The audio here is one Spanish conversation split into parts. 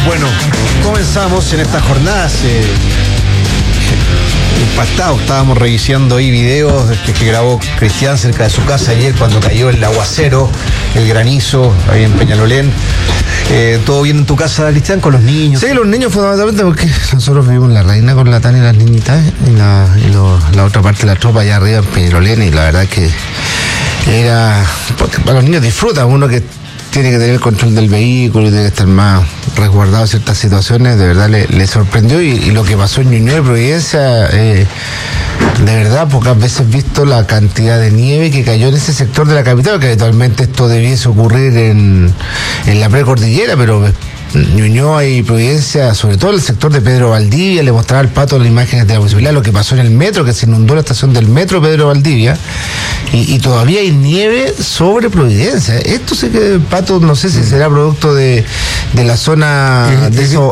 Bueno, comenzamos en estas jornadas impactados. Estábamos revisando ahí videos que grabó Cristian cerca de su casa ayer cuando cayó el aguacero, el granizo ahí en Peñalolén. ¿Todo bien en tu casa, Cristian, con los niños? Sí, los niños fundamentalmente porque nosotros vivimos en La Reina con la Tania y las niñitas y la otra parte de la tropa allá arriba en Peñalolén, y la verdad que era... Porque para los niños disfrutan, uno que tiene que tener el control del vehículo y tiene que estar más resguardado en ciertas situaciones, de verdad le sorprendió, y lo que pasó en Ñuñoa y Providencia, de verdad pocas veces visto la cantidad de nieve que cayó en ese sector de la capital, que habitualmente esto debiese ocurrir en la precordillera, pero Ñuñoa y Providencia, sobre todo el sector de Pedro Valdivia, le mostraba al Pato las imágenes de la municipalidad, lo que pasó en el metro, que se inundó la estación del metro Pedro Valdivia, y todavía hay nieve sobre Providencia. Esto sí que, Pato, no sé si será producto de la zona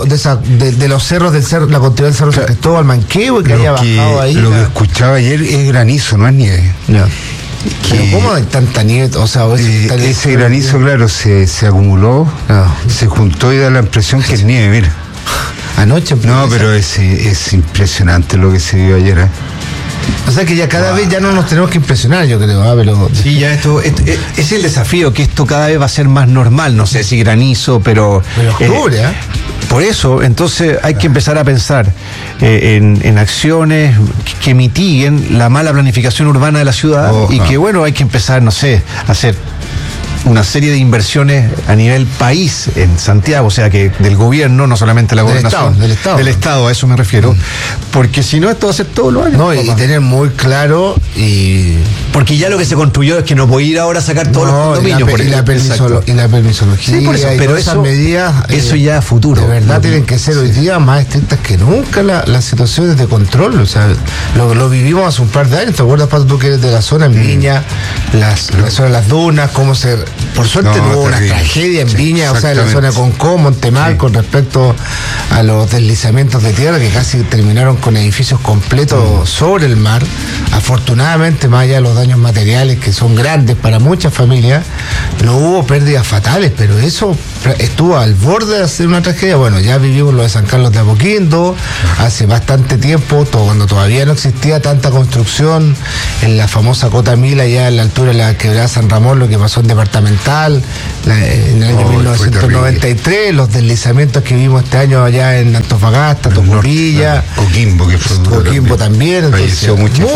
de los cerros del cerro, la continuidad del cerro San Cristóbal, Manquehue, que haya bajado ahí. Lo que escuchaba ayer es granizo, no es nieve. Ya. Pero ¿cómo hay tanta nieve? O sea, ese granizo, claro, se acumuló, se juntó y da la impresión que es nieve, mira. Anoche. No, pero es impresionante lo que se vio ayer, ¿eh? O sea que ya cada vez ya no nos tenemos que impresionar, yo creo, pero... Sí, ya esto es el desafío, que esto cada vez va a ser más normal, no sé si granizo, pero octubre, ¿eh? Por eso, entonces hay que empezar a pensar en acciones que mitiguen la mala planificación urbana de la ciudad, y que, bueno, hay que empezar, no sé, a hacer una serie de inversiones a nivel país en Santiago, o sea que del gobierno, no solamente la gobernación. Del Estado, a eso me refiero. Porque si no, esto va a ser todos los años. No, y tener muy claro, porque ya lo que se construyó es que no puede ir ahora a sacar todos los condominios. Y la permisología. Sí, por eso, pero esas medidas, eso ya es futuro. De verdad tienen que ser hoy día más estrictas que nunca las situaciones de control. O sea, lo vivimos hace un par de años. ¿Te acuerdas, Pato, tú que eres de la zona en Viña, la zona de las dunas, cómo se... Por suerte no hubo una tragedia en Viña, o sea, en la zona de Concó, Montemar, con respecto a los deslizamientos de tierra que casi terminaron con edificios completos sobre el mar. Afortunadamente, más allá de los daños materiales, que son grandes para muchas familias, no hubo pérdidas fatales, pero eso estuvo al borde de hacer una tragedia. Bueno, ya vivimos lo de San Carlos de Apoquindo hace bastante tiempo, cuando todavía no existía tanta construcción, en la famosa Cota Mila, allá a la altura de la quebrada San Ramón, lo que pasó en departamental en el año 1993, los deslizamientos que vimos este año allá en Antofagasta, Tocopilla, Coquimbo también. Entonces,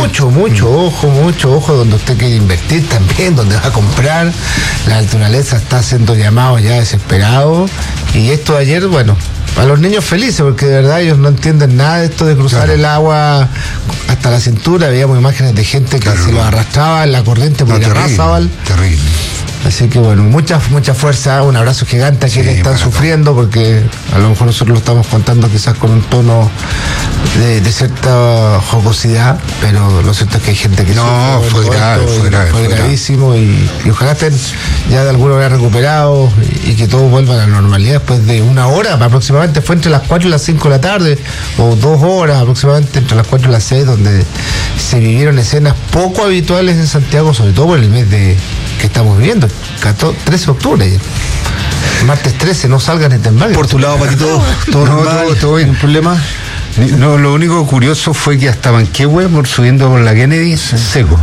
mucho ojo donde usted quiere invertir también, donde va a comprar. La naturaleza está haciendo llamados ya desesperados, y esto de ayer, bueno, a los niños felices, porque de verdad ellos no entienden nada de esto de cruzar el agua hasta la cintura. Veíamos imágenes de gente que se lo arrastraba en la corriente por Arrazábal. Terrible. Así que bueno, mucha fuerza, un abrazo gigante a quienes están sufriendo, porque a lo mejor nosotros lo estamos contando quizás con un tono de cierta jocosidad, pero lo cierto es que hay gente que fue gravísimo, y ojalá estén ya de alguna manera recuperados y que todo vuelva a la normalidad después de una hora aproximadamente. Fue entre las 4 y las 5 de la tarde, o 2 horas aproximadamente, entre las 4 y las 6, donde se vivieron escenas poco habituales en Santiago, sobre todo por el mes que estamos viviendo, 13 de octubre. Martes 13, no salgan en Tembague. Por tu lado, Patito, todo normal, todo bien. ¿Un problema? No, lo único curioso fue que hasta Manquehue, subiendo por la Kennedy, seco.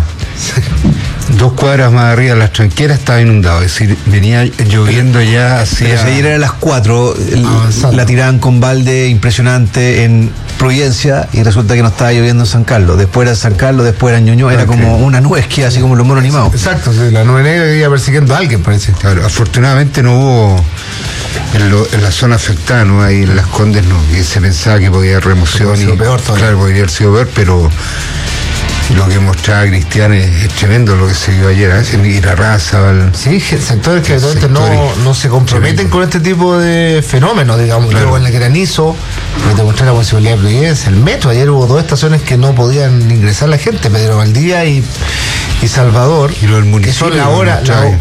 2 cuadras más arriba de las tranqueras estaba inundado, es decir, venía lloviendo ya hacia... Pero ayer era a las 4, la tiraban con balde impresionante en Providencia, y resulta que no estaba lloviendo en San Carlos. Después era San Carlos, después era Ñuñoa, era como una nube esquía, así como los monos animados. Exacto, sí, la nube negra que iba persiguiendo a alguien, parece. Claro, afortunadamente no hubo en la zona afectada, ¿no? Ahí en Las Condes, no, que se pensaba que podía haber remoción, y peor todavía. Claro, podría haber sido peor, pero lo que mostraba Cristian es tremendo lo que se vio ayer, ¿eh? Ir a raza. Sí, sectores que no se comprometen con este tipo de fenómenos, digamos. Claro. Luego en el granizo, que te mostré la posibilidad de Providencia, el metro. Ayer hubo 2 estaciones que no podían ingresar la gente, Pedro Valdivia y Salvador, y lo del municipio, que son la hora,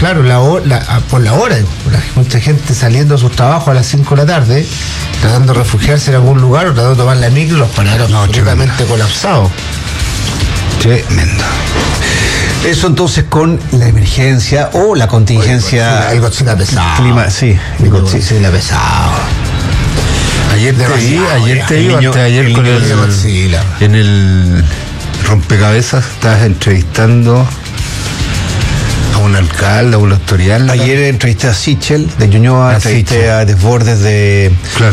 por la hora, mucha gente saliendo de sus trabajos a las 5 de la tarde, tratando de refugiarse en algún lugar o tratando de tomar la micro, los pararon absolutamente colapsados. Tremendo. Eso entonces con la emergencia o la contingencia. El Godzilla pesado. Clima, sí, el Godzilla pesado. Ayer te vi, antes de ayer con en el rompecabezas estabas entrevistando a un alcalde, a una autoridad. Ayer entrevisté a Sichel de Ñuñoa, entrevisté a Desbordes de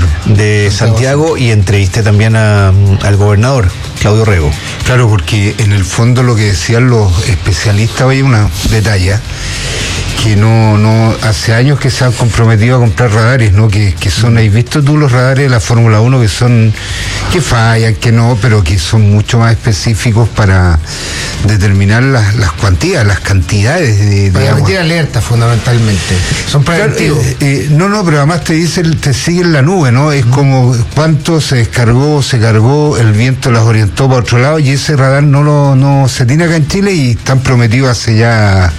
Santiago y entrevisté también al gobernador, Claudio Rego. Claro, porque en el fondo lo que decían los especialistas, hay una detalle, que no hace años que se han comprometido a comprar radares, ¿no? Que son, ¿has visto tú los radares de la Fórmula 1 que fallan, que no, pero que son mucho más específicos para determinar las cuantías, las cantidades de agua? Para alerta fundamentalmente. Son preventivos. No, pero además te siguen la nube, ¿no? Es como cuánto se descargó, se cargó, el viento las orientó para otro lado, y ese radar no se tiene acá en Chile, y están prometidos hace ya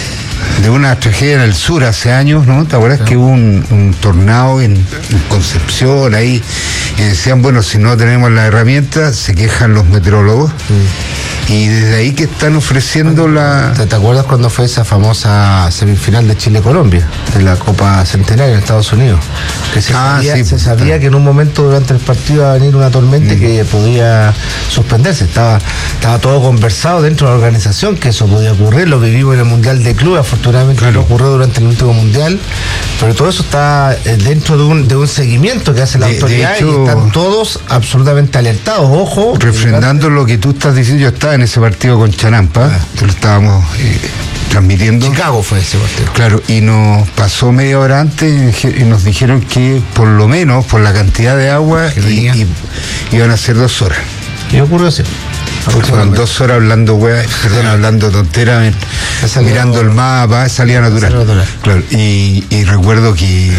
de una tragedia en el sur hace años, ¿no? ¿Te acuerdas que hubo un tornado en Concepción ahí? Y decían, bueno, si no tenemos la herramienta, se quejan los meteorólogos. Y desde ahí que están ofreciendo ¿Te acuerdas cuando fue esa famosa semifinal de Chile-Colombia, de la Copa Centenaria en Estados Unidos? Que se sabía que en un momento durante el partido iba a venir una tormenta que podía suspenderse. Estaba todo conversado dentro de la organización que eso podía ocurrir. Lo vivimos en el Mundial de Club, afortunadamente no ocurrió durante el último Mundial, pero todo eso está dentro de un seguimiento que hace la autoridad, y están todos absolutamente alertados. Ojo. Refrendando lo que tú estás diciendo, yo estaba en ese partido con Chanampa, que lo estábamos transmitiendo. Chicago fue ese partido. Claro, y nos pasó media hora antes y nos dijeron que por lo menos por la cantidad de agua iban a ser 2 horas. ¿Qué ocurrió así? Fueron 2 horas hablando tonteras, mirando el mapa, salida natural. Claro, y recuerdo que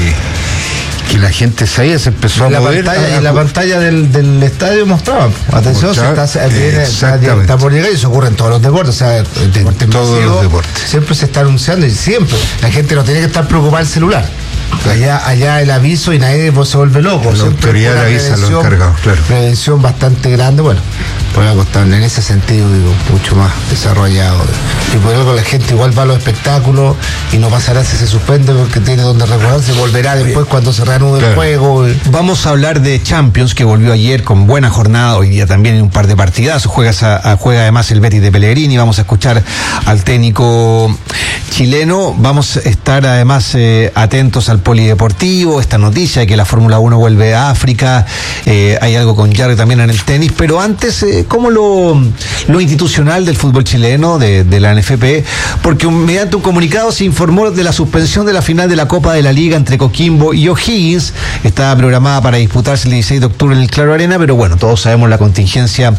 la gente se empezó a mover. En la pantalla del estadio mostraba, atención, está por llegar, y eso ocurre en todos los deportes, o sea, el deporte todos los deportes. Siempre se está anunciando, y siempre la gente no tiene que estar preocupada del celular. Allá el aviso y nadie se vuelve loco. La autoridad avisa a los encargados, claro. Prevención bastante grande, bueno, por algo están en ese sentido, digo, mucho más desarrollado. Y por algo la gente igual va a los espectáculos y no pasará si se suspende, porque tiene donde recordar, se volverá después cuando se reanude el juego. Vamos a hablar de Champions, que volvió ayer con buena jornada, hoy día también en un par de partidazos, juega además el Betis de Pellegrini, vamos a escuchar al técnico chileno, vamos a estar además atentos al polideportivo, esta noticia de que la Fórmula 1 vuelve a África, hay algo con Jarry también en el tenis, pero antes, ¿cómo lo institucional del fútbol chileno, de la NFP? Porque mediante un comunicado se informó de la suspensión de la final de la Copa de la Liga entre Coquimbo y O'Higgins, estaba programada para disputarse el 16 de octubre en el Claro Arena, pero bueno, todos sabemos la contingencia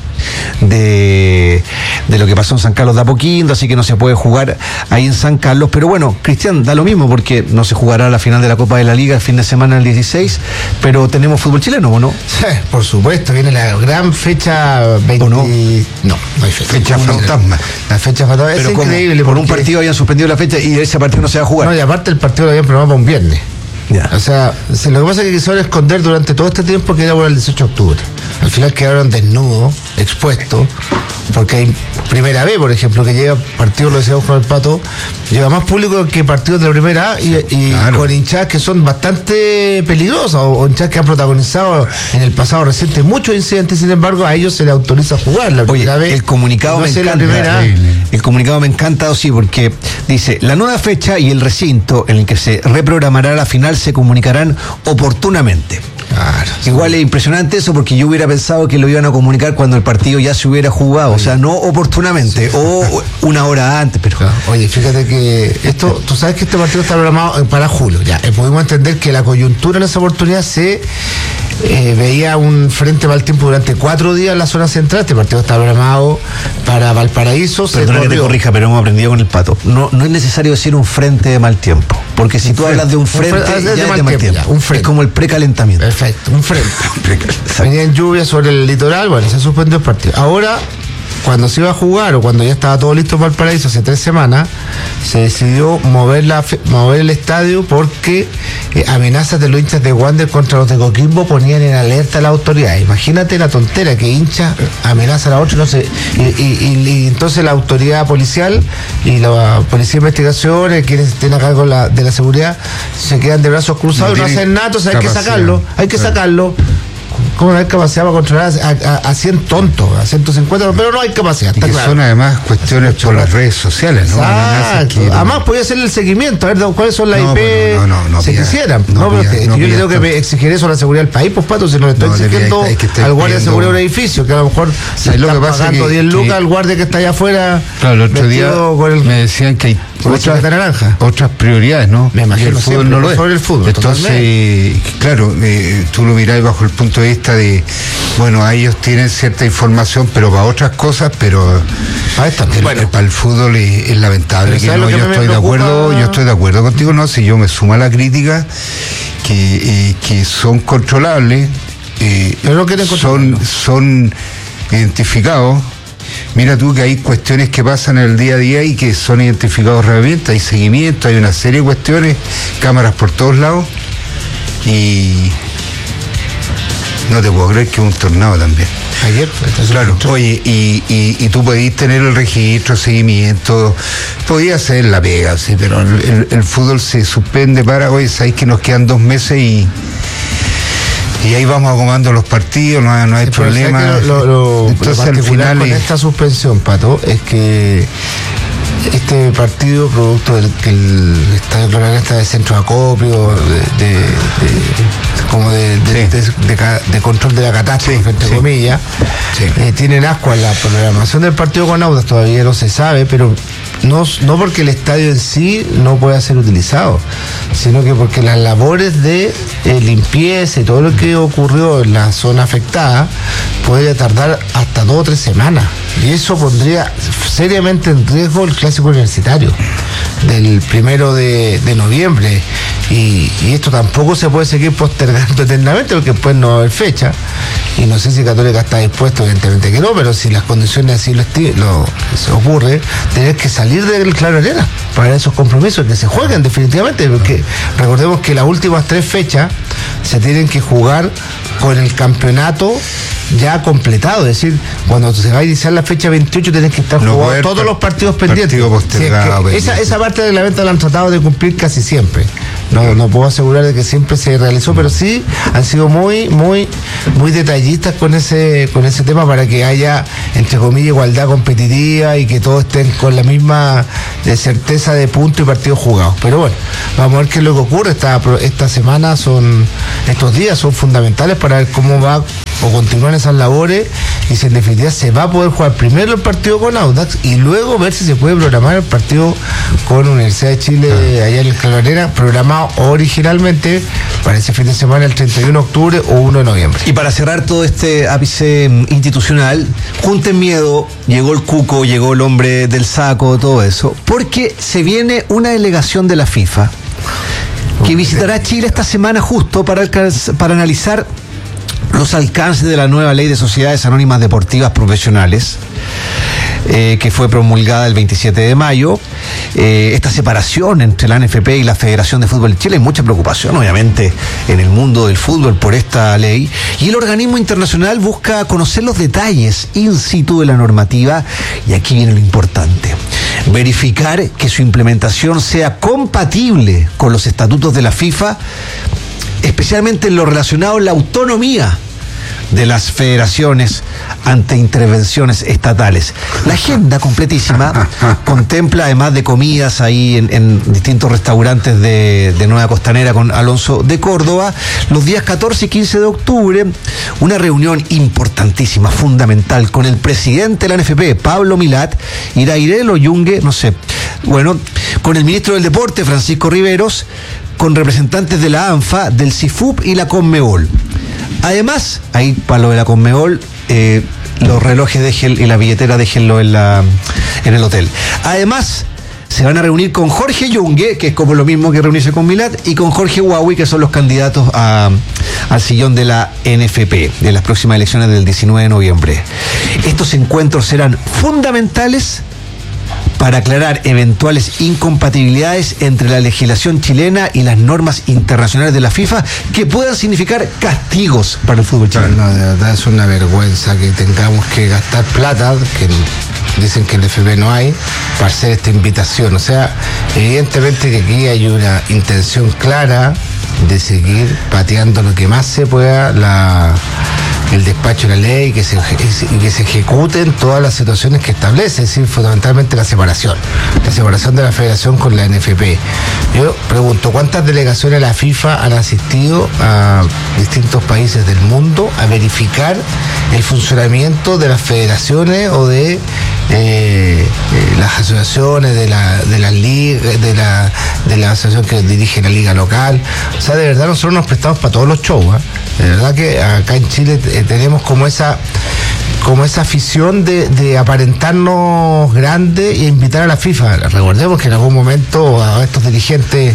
de lo que pasó en San Carlos de Apoquindo, así que no se puede jugar ahí en San Carlos, pero bueno, Cristian, da lo mismo, porque no se jugará la final de la Copa de la Liga el fin de semana el 16, pero tenemos fútbol chileno, ¿o no? Sí, por supuesto, viene la gran fecha 20... ¿O no? No hay fecha. Fecha fantasma. La fecha fantasma es increíble. Por un partido habían suspendido la fecha y ese partido no se va a jugar. No, y aparte el partido lo habían programado para un viernes. Ya. O sea, lo que pasa es que quisieron esconder durante todo este tiempo que era por el 18 de octubre. Al final quedaron desnudos, expuestos, porque hay primera B, por ejemplo, que llega partidos, lo decíamos con el Pato, lleva más público que partidos de la primera A, y claro, con hinchadas que son bastante peligrosas, o hinchadas que han protagonizado en el pasado reciente muchos incidentes, sin embargo a ellos se les autoriza jugar la primera B. El comunicado me encanta. El comunicado me encanta, sí, porque dice: la nueva fecha y el recinto en el que se reprogramará la final se comunicarán oportunamente. Claro, igual es impresionante eso, porque yo hubiera pensado que lo iban a comunicar cuando el partido ya se hubiera jugado, o sea, no oportunamente, o una hora antes, pero... Claro. Oye, fíjate que esto, tú sabes que este partido está programado para julio, ya, pudimos entender que la coyuntura en esa oportunidad se veía un frente mal tiempo durante 4 días en la zona central. Este partido está programado para Valparaíso. Perdona que te corrija, pero hemos aprendido con el Pato, no es necesario decir un frente de mal tiempo, porque si tú hablas de un frente, ya es de mal tiempo. Es como el precalentamiento. Perfecto, un frente. Venían lluvias sobre el litoral, bueno, se suspendió el partido. Ahora, cuando se iba a jugar, o cuando ya estaba todo listo para el Valparaíso hace 3 semanas, se decidió mover el estadio porque amenazas de los hinchas de Wander contra los de Coquimbo ponían en alerta a la autoridad. Imagínate la tontera, que hinchas amenazan a otros, no sé, y entonces la autoridad policial y la policía de investigaciones, quienes estén a cargo de la seguridad, se quedan de brazos cruzados, no hacen nada, entonces hay que sacarlo. ¿Cómo no hay capacidad para controlar a 100 tontos, a 150? Pero no hay capacidad. Y que claro. Son además cuestiones por las redes sociales, ¿no? Exacto. Además podía hacer el seguimiento, a ver cuáles son las IP, si quisieran. Yo le tengo que exigir eso a la seguridad del país, pues Pato, si no le estoy exigiendo al guardia de seguridad de un edificio, que a lo mejor se está pagando 10 lucas al guardia que está allá afuera. Claro, el otro día me decían que hay otras prioridades, ¿no? Me imagino, el fútbol no lo es. Sobre el fútbol. Entonces, claro, tú lo mirás bajo el punto de vista de, bueno, ellos tienen cierta información, pero para otras cosas, pero para el fútbol es lamentable. Que no, yo estoy de acuerdo contigo, no, si yo me sumo a la crítica, que son controlables, son identificados. Mira tú que hay cuestiones que pasan en el día a día y que son identificados realmente, hay seguimiento, hay una serie de cuestiones, cámaras por todos lados, y no te puedo creer que es un tornado también. Ayer, claro. Oye, y tú podías tener el registro, seguimiento, podías hacer la pega, sí, pero el fútbol se suspende hoy, sabéis que nos quedan 2 meses y ahí vamos acomodando los partidos, no hay problema. Entonces al final con esta suspensión, Pato, es que este partido, producto del que el Estadio Clararena está de centro de acopio, de control de la catástrofe, entre comillas, tienen ascuas la programación del partido con Audax, todavía no se sabe, pero no porque el estadio en sí no pueda ser utilizado, sino que porque las labores de limpieza y todo lo que ocurrió en la zona afectada podría tardar hasta 2 o 3 semanas, y eso pondría seriamente en riesgo el clásico universitario del 1 de noviembre, y esto tampoco se puede seguir postergando eternamente porque después no va a haber fecha, y no sé si Católica está dispuesto, evidentemente que no, pero si las condiciones así se ocurre, tener que salir del Clararena para esos compromisos que se jueguen definitivamente, porque recordemos que las últimas 3 fechas se tienen que jugar con el campeonato ya completado, es decir, cuando se va a iniciar la fecha 28 tenés que estar jugando todos los partidos pendientes. Esa parte del evento la han tratado de cumplir casi siempre. No puedo asegurar de que siempre se realizó, pero sí han sido muy detallistas con ese tema para que haya, entre comillas, igualdad competitiva y que todos estén con la misma certeza de puntos y partidos jugados. Pero bueno, vamos a ver qué es lo que ocurre. Esta semana estos días son fundamentales para ver cómo va o continúan esas labores, y si en definitiva se va a poder jugar primero el partido con Audax y luego ver si se puede programar el partido con Universidad de Chile allá en el Clararena, programado originalmente para ese fin de semana, el 31 de octubre o 1 de noviembre. Y para cerrar todo este ápice institucional, junten miedo, llegó el cuco, llegó el hombre del saco, todo eso, porque se viene una delegación de la FIFA que visitará Chile esta semana justo para analizar los alcances de la nueva ley de sociedades anónimas deportivas profesionales, que fue promulgada el 27 de mayo. Esta separación entre la ANFP y la Federación de Fútbol de Chile, hay mucha preocupación obviamente en el mundo del fútbol por esta ley, y el organismo internacional busca conocer los detalles in situ de la normativa, y aquí viene lo importante: verificar que su implementación sea compatible con los estatutos de la FIFA, especialmente en lo relacionado a la autonomía de las federaciones ante intervenciones estatales. La agenda completísima contempla, además de comidas ahí en distintos restaurantes de Nueva Costanera con Alonso de Córdoba, los días 14 y 15 de octubre, una reunión importantísima, fundamental, con el presidente de la ANFP, Pablo Milat, Irairel o Yungue, no sé, bueno, con el ministro del Deporte, Francisco Riveros, con representantes de la ANFA, del CIFUP y la CONMEBOL. Además, ahí para lo de la CONMEBOL, los relojes déjenlo y la billetera déjenlo en el hotel. Además, se van a reunir con Jorge Yungue, que es como lo mismo que reunirse con Milat, y con Jorge Huawei, que son los candidatos al sillón de la NFP de las próximas elecciones del 19 de noviembre. Estos encuentros serán fundamentales para aclarar eventuales incompatibilidades entre la legislación chilena y las normas internacionales de la FIFA que puedan significar castigos para el fútbol chileno. No, de verdad es una vergüenza que tengamos que gastar plata, que dicen que en el FP no hay, para hacer esta invitación. O sea, evidentemente que aquí hay una intención clara de seguir pateando lo que más se pueda el despacho de la ley y que se ejecuten todas las situaciones que establece, es decir, fundamentalmente la separación de la federación con la NFP. Yo pregunto, ¿cuántas delegaciones de la FIFA han asistido a distintos países del mundo a verificar el funcionamiento de las federaciones o de las asociaciones de la liga, de la asociación que dirige la liga local? O sea, de verdad nosotros nos prestamos para todos los shows, ¿eh? De verdad que acá en Chile tenemos como esa afición de aparentarnos grandes e invitar a la FIFA. Recordemos que en algún momento a estos dirigentes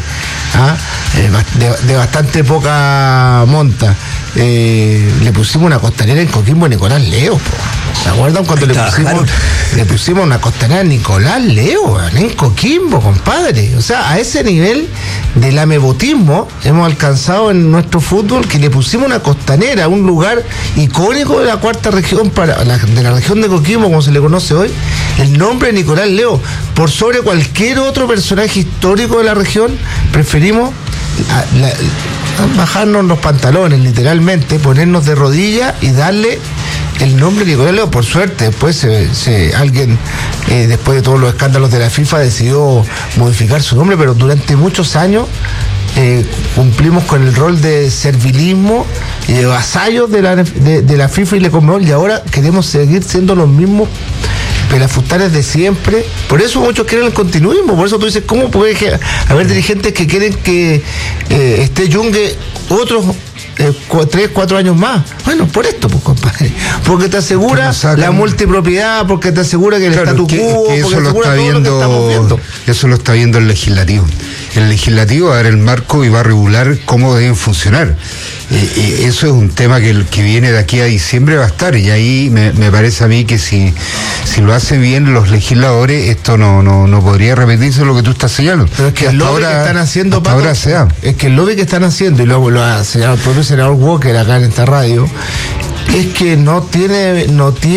de bastante poca monta le pusimos una costanera en Coquimbo a Nicolás Leo, ¿se acuerdan cuando le pusimos una costanera a Nicolás Leo en Coquimbo, compadre? O sea, a ese nivel de lamebotismo hemos alcanzado en nuestro fútbol, que le pusimos una costanera, un lugar icónico de la cuarta región, de la región de Coquimbo, como se le conoce hoy, el nombre de Nicolás Leo, por sobre cualquier otro personaje histórico de la región. Preferimos bajarnos los pantalones, literalmente, ponernos de rodillas y darle el nombre de Nicolás Leo. Por suerte, después alguien, después de todos los escándalos de la FIFA, decidió modificar su nombre, pero durante muchos años cumplimos con el rol de servilismo y de vasallos de la FIFA y la Conmebol, y ahora queremos seguir siendo los mismos pelafustales de siempre. Por eso muchos quieren el continuismo. Por eso tú dices, ¿cómo puede haber dirigentes que quieren que esté Yungue otros 3, 4 años más? Bueno, por esto, pues, compadre, porque te asegura la multipropiedad, porque te asegura que el statu quo, que eso lo está viendo, eso lo está viendo el legislativo. El legislativo va a dar el marco y va a regular cómo deben funcionar. Eso es un tema que viene de aquí a diciembre, va a estar, y ahí me parece a mí que si lo hacen bien los legisladores, esto no podría repetirse lo que tú estás señalando. Pero es que el lobby que están haciendo, Paco, ahora es que el lobby que están haciendo, y luego lo ha señalado el propio senador Walker acá en esta radio, es que no tiene,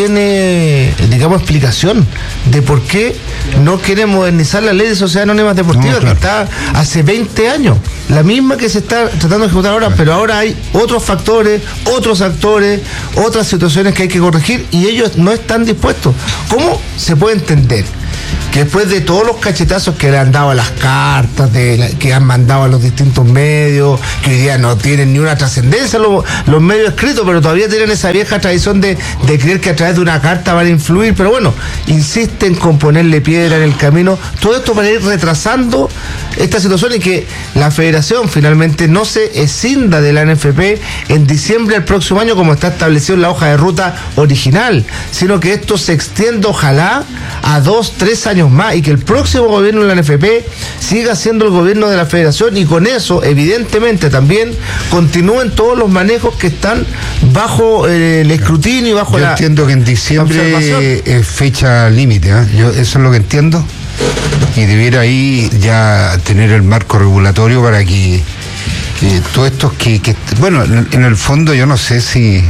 digamos, explicación de por qué no quieren modernizar la ley de sociedades anónimas deportivas, que está hace 20 años, la misma que se está tratando de ejecutar ahora, pero ahora hay otros factores, otros actores, otras situaciones que hay que corregir, y ellos no están dispuestos. ¿Cómo se puede entender que después de todos los cachetazos que le han dado a las cartas, que han mandado a los distintos medios, que hoy día no tienen ni una trascendencia los medios escritos, pero todavía tienen esa vieja tradición de creer que a través de una carta van a influir, pero bueno, insisten con ponerle piedra en el camino, todo esto para ir retrasando esta situación y que la federación finalmente no se escinda de la NFP en diciembre del próximo año, como está establecido en la hoja de ruta original, sino que esto se extienda, ojalá, a 2, 3 años más, y que el próximo gobierno de la NFP siga siendo el gobierno de la federación, y con eso evidentemente también continúen todos los manejos que están bajo el escrutinio y bajo Yo entiendo que en diciembre es fecha límite, ¿eh? Eso es lo que entiendo, y debiera ahí ya tener el marco regulatorio para que todos estos que bueno, en el fondo yo no sé si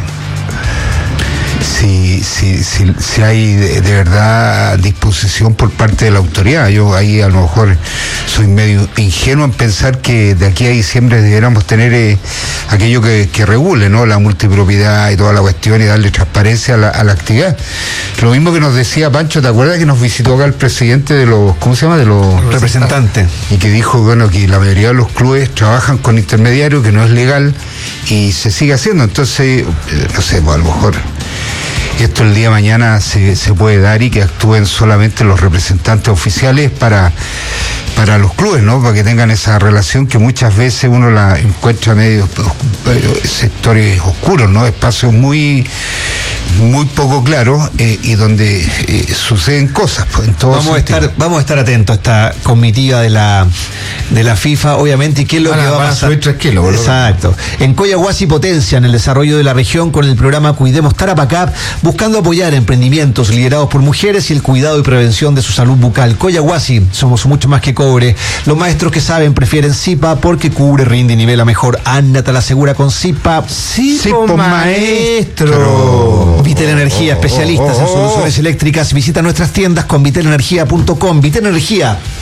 hay de verdad disposición por parte de la autoridad. Yo ahí a lo mejor soy medio ingenuo en pensar que de aquí a diciembre debiéramos tener aquello que regule, ¿no? La multipropiedad y toda la cuestión, y darle transparencia a la actividad. Lo mismo que nos decía Pancho, ¿te acuerdas que nos visitó acá el presidente de los, ¿cómo se llama? De los representantes. Y que dijo, bueno, que la mayoría de los clubes trabajan con intermediarios, que no es legal, y se sigue haciendo. Entonces, no sé, pues a lo mejor esto el día de mañana se puede dar, y que actúen solamente los representantes oficiales para los clubes, ¿no? Para que tengan esa relación que muchas veces uno la encuentra medio sectores oscuros, ¿no? Espacios muy poco claros, y donde suceden cosas, pues, en todo vamos a estar atentos a esta comitiva de la FIFA, obviamente, y qué es lo que va a pasar. 3 kilos, exacto. En Coyahuasi potencian el desarrollo de la región con el programa Cuidemos Tarapacá, buscando apoyar emprendimientos liderados por mujeres y el cuidado y prevención de su salud bucal. Coyahuasi, somos mucho más que cobre. Los maestros que saben prefieren Zipa porque cubre, rinde y nivela mejor. Anda, te la asegura con Zipa. Zipa, maestro. Vitel Energía, especialistas en soluciones eléctricas. Visita nuestras tiendas con vitelenergia.com. Vitel Energía,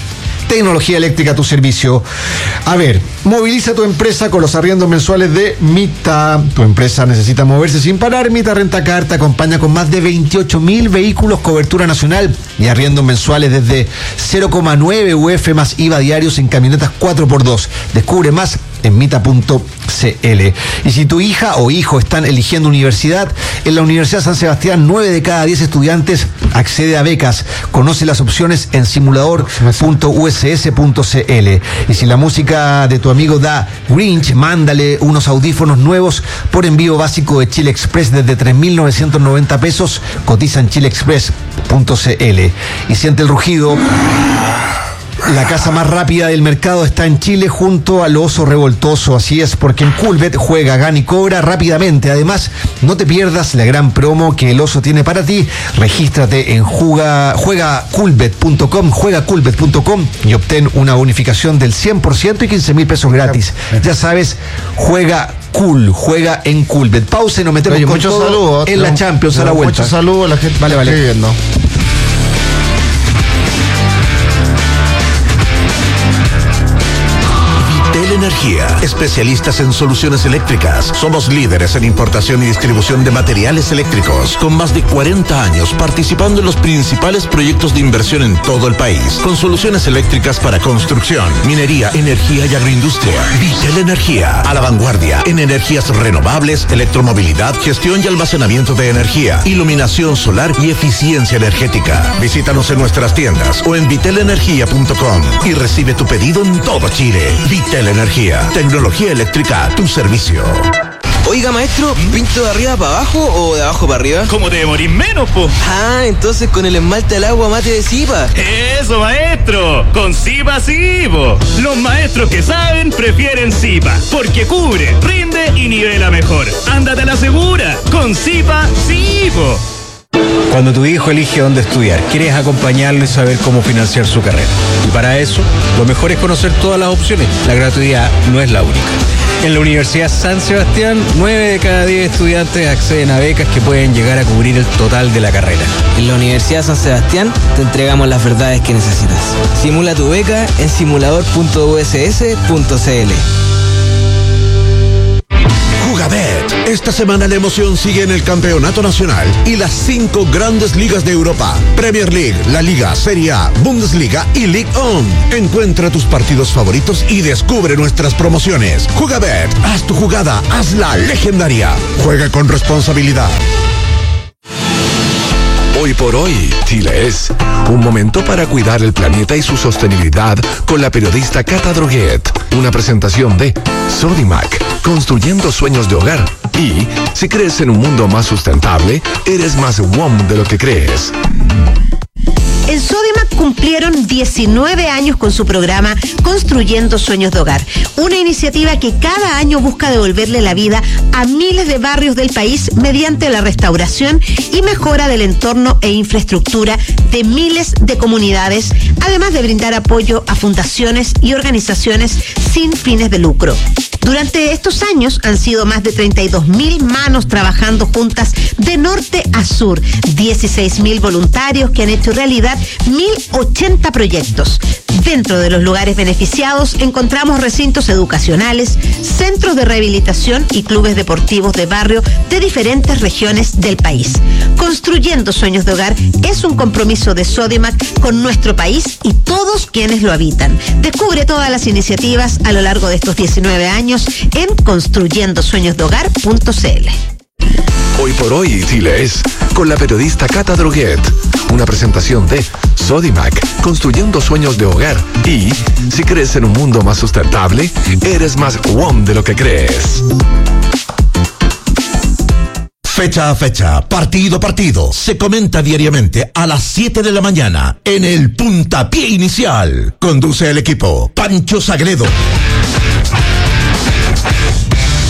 Tecnología eléctrica a tu servicio. A ver, moviliza tu empresa con los arriendos mensuales de Mita. Tu empresa necesita moverse sin parar. Mita Rentacar te acompaña con más de 28.000 vehículos, cobertura nacional y arriendos mensuales desde 0,9 UF más IVA diarios en camionetas 4x2. Descubre más en mita.cl. Y si tu hija o hijo están eligiendo universidad, en la Universidad San Sebastián 9 de cada 10 estudiantes accede a becas. Conoce las opciones en simulador.uss.cl. Y si la música de tu amigo da Grinch, mándale unos audífonos nuevos por envío básico de Chile Express desde 3.990 pesos. Cotiza en chileexpress.cl. Y siente el rugido. La casa más rápida del mercado está en Chile junto al oso revoltoso. Así es, porque en Coolbet juega, gana y cobra rápidamente. Además, no te pierdas la gran promo que el oso tiene para ti. Regístrate en juegacoolbet.com y obtén una bonificación del 100% y 15.000 pesos gratis. Ya sabes, juega cool, juega en Coolbet. Pausa y nos metemos con muchos todo saludos en la Champions a la vuelta. Muchos saludos a la gente. Vale. Escribiendo. Energía, especialistas en soluciones eléctricas. Somos líderes en importación y distribución de materiales eléctricos, con más de 40 años participando en los principales proyectos de inversión en todo el país, con soluciones eléctricas para construcción, minería, energía y agroindustria. Vitel Energía, a la vanguardia en energías renovables, electromovilidad, gestión y almacenamiento de energía, iluminación solar y eficiencia energética. Visítanos en nuestras tiendas o en vitelenergia.com y recibe tu pedido en todo Chile. Vitel Energía, tecnología eléctrica a tu servicio. Oiga, maestro, ¿pinto de arriba para abajo o de abajo para arriba? ¿Cómo te demorís menos, po? Ah, entonces con el esmalte al agua mate de Zipa. Eso, maestro, con Zipa sí, po. Los maestros que saben prefieren Zipa, porque cubre, rinde y nivela mejor. Ándate a la segura, con Zipa sí, po. Cuando tu hijo elige dónde estudiar, quieres acompañarlo y saber cómo financiar su carrera. Y para eso, lo mejor es conocer todas las opciones. La gratuidad no es la única. En la Universidad San Sebastián, 9 de cada 10 estudiantes acceden a becas que pueden llegar a cubrir el total de la carrera. En la Universidad San Sebastián te entregamos las verdades que necesitas. Simula tu beca en simulador.uss.cl. Jugabet. Esta semana la emoción sigue en el campeonato nacional y las 5 grandes ligas de Europa: Premier League, La Liga, Serie A, Bundesliga y Ligue 1. Encuentra tus partidos favoritos y descubre nuestras promociones. Jugabet, haz tu jugada, hazla legendaria. Juega con responsabilidad. Hoy por hoy, Chile es un momento para cuidar el planeta y su sostenibilidad con la periodista Cata Droguet. Una presentación de Sodimac, construyendo sueños de hogar. Y si crees en un mundo más sustentable, eres más WOM de lo que crees. En Sodimac cumplieron 19 años con su programa Construyendo Sueños de Hogar, una iniciativa que cada año busca devolverle la vida a miles de barrios del país mediante la restauración y mejora del entorno e infraestructura de miles de comunidades, además de brindar apoyo a fundaciones y organizaciones sin fines de lucro. Durante estos años han sido más de 32.000 manos trabajando juntas de norte a sur, 16.000 voluntarios que han hecho realidad 1.080 proyectos. Dentro de los lugares beneficiados encontramos recintos educacionales, centros de rehabilitación y clubes deportivos de barrio de diferentes regiones del país. Construyendo Sueños de Hogar es un compromiso de Sodimac con nuestro país y todos quienes lo habitan. Descubre todas las iniciativas a lo largo de estos 19 años en construyendosueñosdehogar.cl. Hoy por hoy, Chile es con la periodista Cata Droguet. Una presentación de Sodimac, construyendo sueños de hogar. Y si crees en un mundo más sustentable, eres más WOM de lo que crees. Fecha a fecha, partido a partido, se comenta diariamente a las 7 de la mañana en el Puntapié Inicial. Conduce el equipo Pancho Sagredo.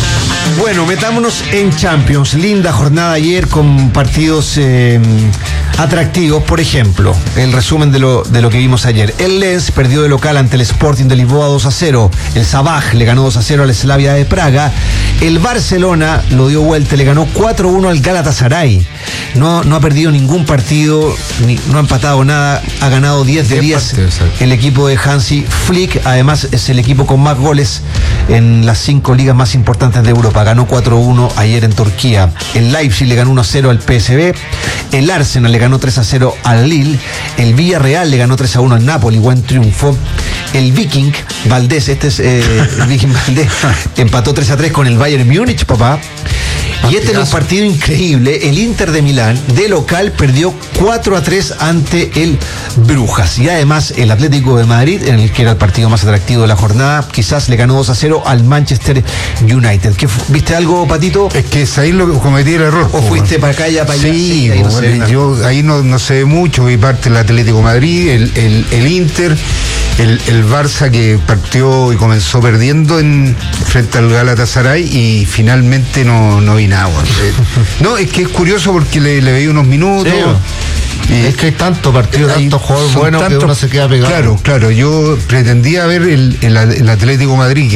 Bueno, metámonos en Champions. Linda jornada ayer con partidos atractivos. Por ejemplo, el resumen de lo que vimos ayer. El Lens perdió de local ante el Sporting de Lisboa 2-0. El Sabaj le ganó 2-0 al Slavia de Praga. El Barcelona lo dio vuelta, le ganó 4-1 al Galatasaray. No ha perdido ningún partido, no ha empatado nada, ha ganado 10 de 10 el equipo de Hansi Flick. Además es el equipo con más goles en las 5 ligas más importantes de Europa. Ganó 4-1 ayer en Turquía. El Leipzig le ganó 1-0 al PSV. El Arsenal le ganó 3-0 al Lille. El Villarreal le ganó 3-1 al Napoli, buen triunfo. El Viking Valdés, el Viking Valdés empató 3-3 con el Bayern Múnich, papá. Y este es un partido increíble. El Inter de Milán, de local, perdió 4-3 ante el Brujas. Y además el Atlético de Madrid, en el que era el partido más atractivo de la jornada, quizás le ganó 2-0 al Manchester United. ¿Viste algo, Patito? Es que es ahí lo que cometí el error. ¿O fuiste para acá, para allá? Sí, yo ahí no sé mucho. Vi parte del Atlético de Madrid, el Inter, el Barça, que partió y comenzó perdiendo frente al Galatasaray y finalmente no vi nada. No, es que es curioso porque le veía unos minutos. Es que hay tanto partido, tantos juegos buenos que uno se queda pegado. Claro, yo pretendía ver el Atlético de Madrid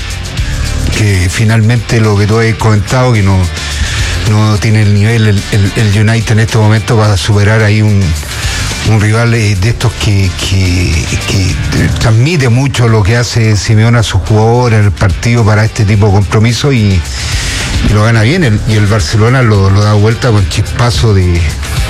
que finalmente lo que tú has comentado, que no tiene el nivel el United en este momento para superar ahí un rival de estos que transmite mucho lo que hace Simeone a sus jugadores en el partido para este tipo de compromiso y lo gana bien. Y el Barcelona lo da vuelta con chispazo de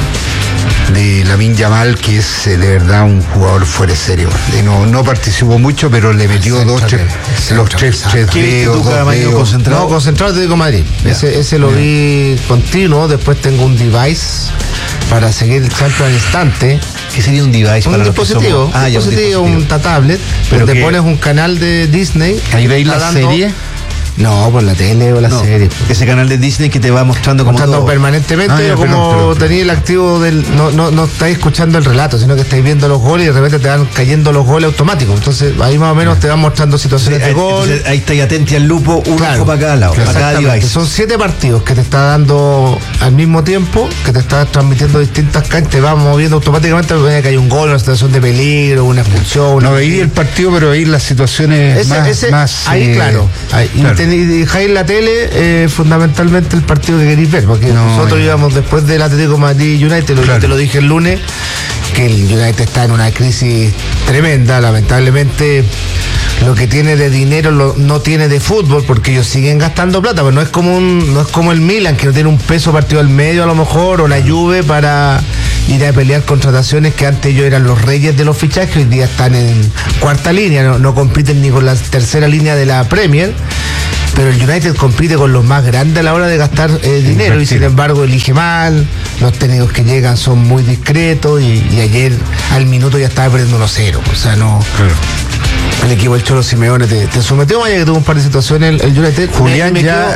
Lamine Yamal, que es de verdad un jugador fuera de serio. No participó mucho, pero le metió los tres dedos. Concentrado. Concentrado Atlético de Madrid. Ese lo vi continuo. Después tengo un device para seguir el chancho al instante. ¿Qué sería un device? Un dispositivo. Un tablet. Pero te pones un canal de Disney. Ahí veis la serie. No, por la tele o la serie. Ese canal de Disney que te va mostrando permanentemente, como tenéis el activo del. No estáis escuchando el relato, sino que estáis viendo los goles y de repente te van cayendo los goles automáticos. Entonces ahí más o menos te van mostrando situaciones de gol. Entonces, ahí estáis atentos al lupo, ojo para cada lado, para cada device. Son 7 partidos que te está dando al mismo tiempo, que te está transmitiendo distintas canchas, te va moviendo automáticamente porque hay un gol, una situación de peligro, una expulsión. No veis el partido, pero veis las situaciones más. Ahí, claro. Y dejáis la tele, fundamentalmente el partido que queréis ver, porque nosotros íbamos después del Atlético Madrid United, te lo dije el lunes, que el United está en una crisis tremenda. Lamentablemente lo que tiene de dinero no tiene de fútbol, porque ellos siguen gastando plata, pero no es como el Milan, que no tiene un peso partido al medio a lo mejor, o la Juve para ir a pelear contrataciones que antes ellos eran los reyes de los fichajes, hoy día están en cuarta línea, no compiten ni con la tercera línea de la Premier. Pero el United compite con los más grandes a la hora de gastar dinero y sin embargo elige mal. Los técnicos que llegan son muy discretos y ayer al minuto ya estaba perdiendo 1-0. O sea, no. Claro. El equipo del Cholo Simeone te sometió, vaya que tuvo un par de situaciones el United. Julián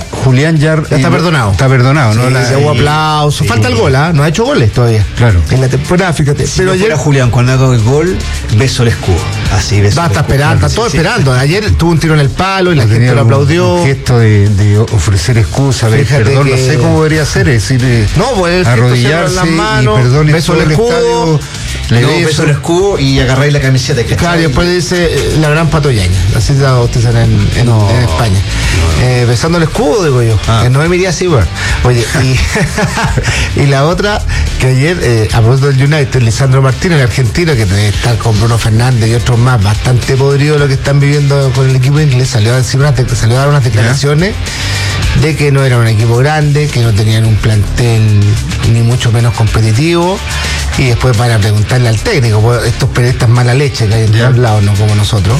ya está perdonado. Está perdonado, sí, ¿no? Se hubo aplauso. Sí. Falta el gol, no ha hecho goles todavía. Claro. En la temporada, fíjate. Pero ayer Julián, cuando haga el gol, beso el escudo. Así, beso. Está esperando, está todo esperando. Ayer tuvo un tiro en el palo y la gente lo aplaudió. Un gesto de ofrecer excusa, perdón, no sé cómo debería ser, es decir, pues arrodillarse las manos, y perdón, beso el escudo. Beso el escudo y agarráis la camiseta. Claro, y después dice la gran patoyaña, así se bautizan en España. Besando el escudo, digo yo. No me miría así, bueno. Oye, y la otra, que ayer, a propósito del United, Lisandro Martínez, el argentino, que debe estar con Bruno Fernández y otros más, bastante podrido lo que están viviendo con el equipo inglés, salió a dar unas declaraciones de que no era un equipo grande, que no tenían un plantel ni mucho menos competitivo, y después van a preguntarle al técnico, pues, estos periodistas mala leche que hay en todos lados, no como nosotros,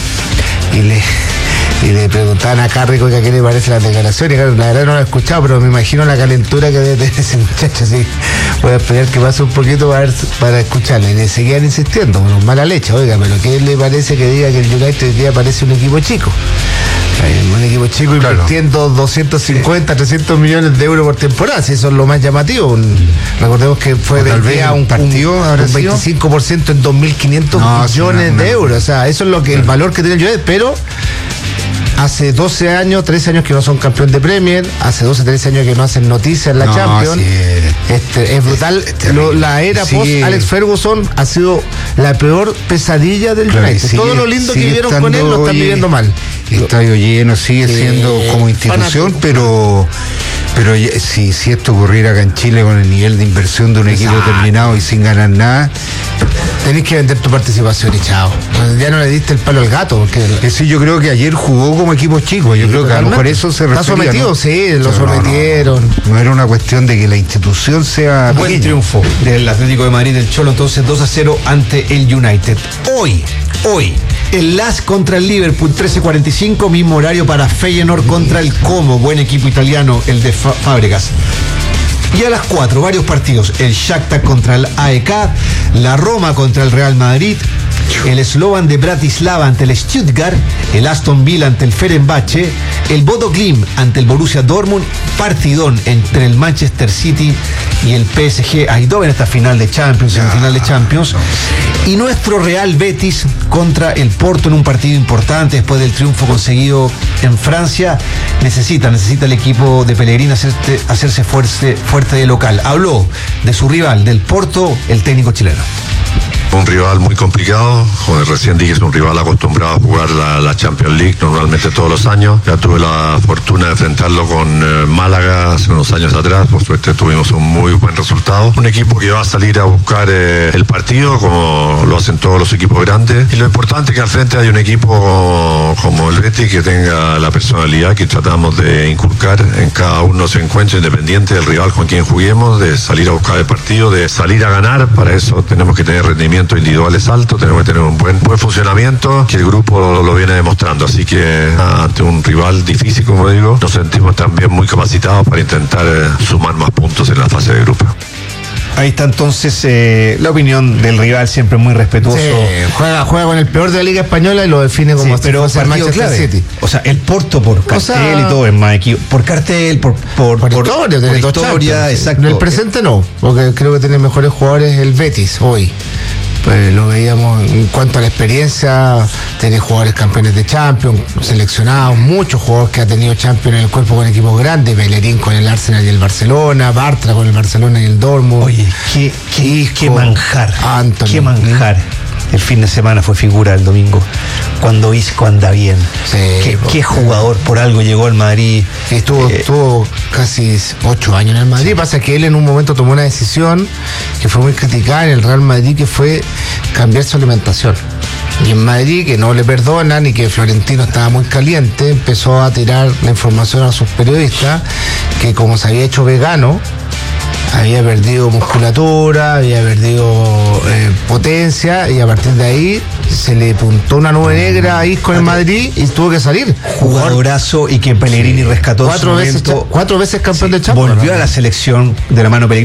y le preguntaban a Carrico que a qué le parece la declaración, y claro, la verdad no lo he escuchado, pero me imagino la calentura que debe tener ese muchacho, así. Voy a esperar que pase un poquito para escucharle, y le seguían insistiendo, bueno, mala leche, oiga, pero ¿qué le parece que diga que el United hoy día parece un equipo chico? Un equipo chico invirtiendo 250, 300 millones de euros por temporada, si eso es lo más llamativo. Recordemos que fue un 25% en 2.500 millones de euros. O sea, eso es lo que el valor que tiene el United, pero Hace 12 años, 13 años que no son campeón de Premier, hace 12, 13 años que no hacen noticias en la Champions. Sí. Es brutal. La era post Alex Ferguson ha sido la peor pesadilla del United. Todo lo lindo que vivieron con él lo están viviendo mal. Estadio lleno, sigue siendo como institución, fanático. pero si esto ocurriera acá en Chile con el nivel de inversión de un equipo terminado y sin ganar nada, tenés que vender tu participación y chao. Ya no le diste el palo al gato. Porque sí, yo creo que ayer jugó como equipo chico. Yo creo que a lo mejor eso se refería. Está sometido, ¿no? Sí, lo sometieron. No era una cuestión de que la institución sea buen pequeña. Triunfo del Atlético de Madrid, del Cholo, entonces 2-0 ante el United. Hoy, el LAS contra el Liverpool, 13:45, mismo horario para Feyenoord contra el Como, buen equipo italiano, el de Fábregas. Y a las 4, varios partidos, el Shakhtar contra el AEK, la Roma contra el Real Madrid, el Slovan de Bratislava ante el Stuttgart, el Aston Villa ante el Fenerbahce, el Bodo Glimt ante el Borussia Dortmund, partidón entre el Manchester City y el PSG Eindhoven, esta final de Champions, semifinal de Champions, y nuestro Real Betis contra el Porto en un partido importante después del triunfo conseguido en Francia. Necesita el equipo de Pellegrini hacerse fuerte de local. Habló de su rival, del Porto, el técnico chileno. Un rival muy complicado, recién dije, es un rival acostumbrado a jugar la Champions League normalmente todos los años. Ya tuve la fortuna de enfrentarlo con Málaga hace unos años atrás, por suerte tuvimos un muy buen resultado. Un equipo que va a salir a buscar el partido como lo hacen todos los equipos grandes, y lo importante es que al frente hay un equipo como el Betis que tenga la personalidad que tratamos de inculcar en cada uno de los encuentros, independiente del rival con quien juguemos, de salir a buscar el partido, de salir a ganar. Para eso tenemos que tener rendimiento individuales altos, tenemos que tener un buen funcionamiento, que el grupo lo viene demostrando, así que ante un rival difícil, como digo, nos sentimos también muy capacitados para intentar sumar más puntos en la fase de grupo. Ahí está entonces la opinión del rival, siempre muy respetuoso. Sí, juega con el peor de la Liga Española y lo define como pero el Manchester City. O sea, el Porto por cartel y todo es más equipo. Por cartel, por historia, exacto. En el presente no, porque creo que tiene mejores jugadores el Betis hoy. Pues lo veíamos en cuanto a la experiencia, tiene jugadores campeones de Champions, seleccionados, muchos jugadores que ha tenido Champions en el cuerpo con equipos grandes, Bellerín con el Arsenal y el Barcelona, Bartra con el Barcelona y el Dortmund. Oye, qué manjar, Anthony. Qué manjar. El fin de semana fue figura el domingo, cuando Isco anda bien. Sí, qué jugador, por algo llegó al Madrid. Estuvo casi 8 años en el Madrid. Pasa que él en un momento tomó una decisión que fue muy criticada en el Real Madrid, que fue cambiar su alimentación. Y en Madrid, que no le perdonan y que Florentino estaba muy caliente, empezó a tirar la información a sus periodistas que como se había hecho vegano, había perdido musculatura, había perdido potencia, y a partir de ahí se le puntó una nube negra a Isco en Madrid y tuvo que salir. Jugadorazo, y que Pellegrini rescató 4 veces campeón de Champions. Volvió a la selección de la mano Pellegrini.